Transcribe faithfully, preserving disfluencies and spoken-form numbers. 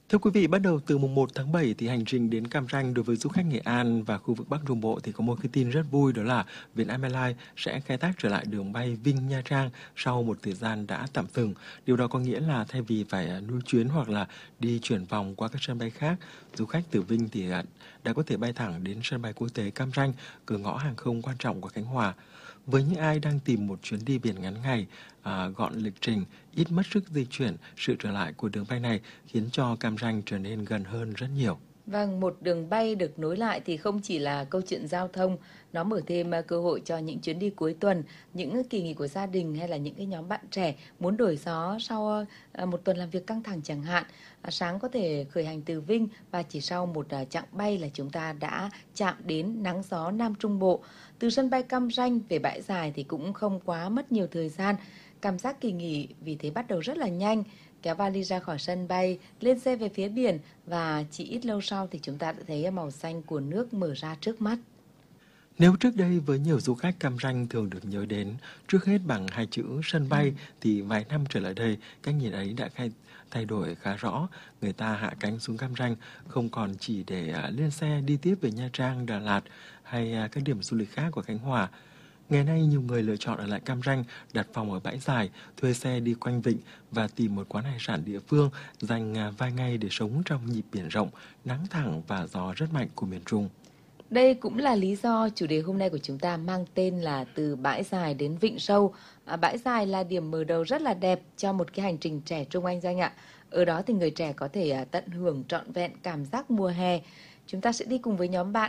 Thưa quý vị, bắt đầu từ mùng một tháng bảy thì hành trình đến Cam Ranh đối với du khách Nghệ An và khu vực Bắc Trung Bộ thì có một cái tin rất vui, đó là Vietnam Airlines sẽ khai thác trở lại đường bay Vinh Nha Trang sau một thời gian đã tạm dừng. Điều đó có nghĩa là thay vì phải à, nuôi chuyến hoặc là đi chuyển vòng qua các sân bay khác, du khách từ Vinh thì à, đã có thể bay thẳng đến sân bay quốc tế Cam Ranh, cửa ngõ hàng không quan trọng của Khánh Hòa. Với những ai đang tìm một chuyến đi biển ngắn ngày, à, gọn lịch trình, ít mất sức di chuyển, sự trở lại của đường bay này khiến cho Cam Ranh trở nên gần hơn rất nhiều. Vâng, một đường bay được nối lại thì không chỉ là câu chuyện giao thông, nó mở thêm à, cơ hội cho những chuyến đi cuối tuần, những kỳ nghỉ của gia đình hay là những cái nhóm bạn trẻ muốn đổi gió sau à, một tuần làm việc căng thẳng chẳng hạn. À, sáng có thể khởi hành từ Vinh và chỉ sau một à, chặng bay là chúng ta đã chạm đến nắng gió Nam Trung Bộ. Từ sân bay Cam Ranh về bãi dài thì cũng không quá mất nhiều thời gian. Cảm giác kỳ nghỉ vì thế bắt đầu rất là nhanh, kéo vali ra khỏi sân bay, lên xe về phía biển và chỉ ít lâu sau thì chúng ta đã thấy màu xanh của nước mở ra trước mắt. Nếu trước đây với nhiều du khách Cam Ranh thường được nhớ đến trước hết bằng hai chữ sân Ừ. bay, thì vài năm trở lại đây, cách nhìn ấy đã khai thay đổi khá rõ. Người ta hạ cánh xuống Cam Ranh không còn chỉ để à, lên xe đi tiếp về Nha Trang, Đà Lạt hay à, các điểm du lịch khác của Khánh Hòa. Ngày nay nhiều người lựa chọn ở lại Cam Ranh, đặt phòng ở bãi dài, thuê xe đi quanh vịnh và tìm một quán hải sản địa phương, dành à, vài ngày để sống trong nhịp biển rộng, nắng thẳng và gió rất mạnh của miền Trung. Đây cũng là lý do chủ đề hôm nay của chúng ta mang tên là từ bãi dài đến vịnh sâu. À, bãi dài là điểm mở đầu rất là đẹp cho một cái hành trình trẻ trung anh Danh ạ. Ở đó thì người trẻ có thể à, tận hưởng trọn vẹn cảm giác mùa hè. Chúng ta sẽ đi cùng với nhóm bạn